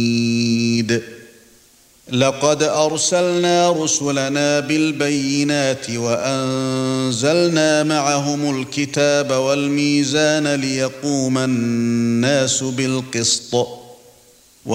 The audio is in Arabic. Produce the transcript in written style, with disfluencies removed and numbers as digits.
لقد أرسلنا رسلنا بالبينات وأنزلنا معهم الكتاب والميزان ليقوم الناس بالقسط